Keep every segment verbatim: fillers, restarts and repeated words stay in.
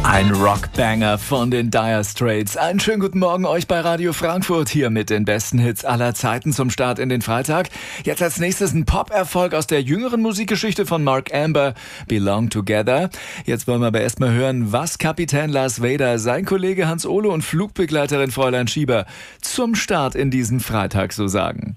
Ein Rockbanger von den Dire Straits. Einen schönen guten Morgen euch bei Radio Frankfurt hier mit den besten Hits aller Zeiten zum Start in den Freitag. Jetzt als nächstes ein Pop-Erfolg aus der jüngeren Musikgeschichte von Mark Amber, Belong Together. Jetzt wollen wir aber erstmal hören, was Kapitän Lars Vader, sein Kollege Hans Olo und Flugbegleiterin Fräulein Schieber zum Start in diesen Freitag so sagen.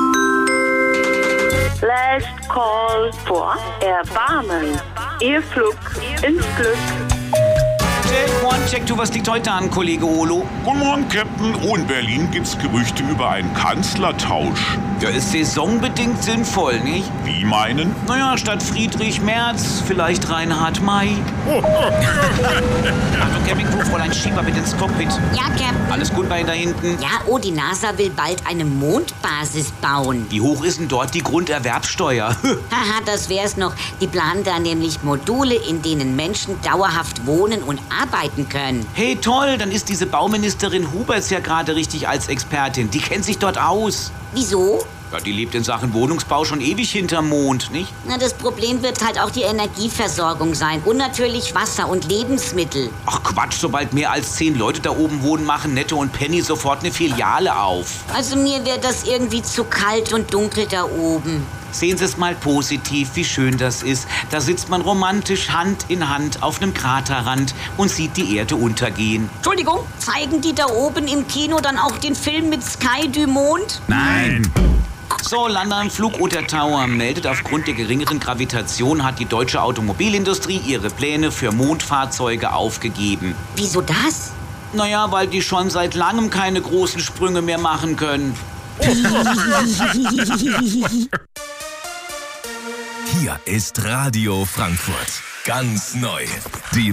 Last call for Erbarmen. Ihr Flug ins Glück. Check, one, check, two, was liegt heute an, Kollege Olo? Guten Morgen, Captain. Oh, in Berlin gibt's Gerüchte über einen Kanzlertausch. Der ist saisonbedingt sinnvoll, nicht? Wie meinen? Naja, statt Friedrich Merz, vielleicht Reinhard May. Also, Campingcrew, Fräulein Schieber, bitte ins Cockpit. Ja, Captain. Alles gut bei Ihnen da hinten? Ja, oh, die NASA will bald eine Mondbasis bauen. Wie hoch ist denn dort die Grunderwerbsteuer? Haha, das wär's noch. Die planen da nämlich Module, in denen Menschen dauerhaft wohnen und arbeiten können. Hey, toll, dann ist diese Bauministerin Huberts ja gerade richtig als Expertin. Die kennt sich dort aus. Wieso? Ja, die lebt in Sachen Wohnungsbau schon ewig hinterm Mond, nicht? Na, das Problem wird halt auch die Energieversorgung sein. Und natürlich Wasser und Lebensmittel. Ach Quatsch, sobald mehr als zehn Leute da oben wohnen, machen Netto und Penny sofort eine Filiale auf. Also mir wäre das irgendwie zu kalt und dunkel da oben. Sehen Sie es mal positiv, wie schön das ist. Da sitzt man romantisch Hand in Hand auf einem Kraterrand und sieht die Erde untergehen. Entschuldigung, zeigen die da oben im Kino dann auch den Film mit Sky du Mond? Nein. So, London Flugunter Tower meldet, aufgrund der geringeren Gravitation hat die deutsche Automobilindustrie ihre Pläne für Mondfahrzeuge aufgegeben. Wieso das? Naja, weil die schon seit langem keine großen Sprünge mehr machen können. Hier ist Radio Frankfurt. Ganz neu. Die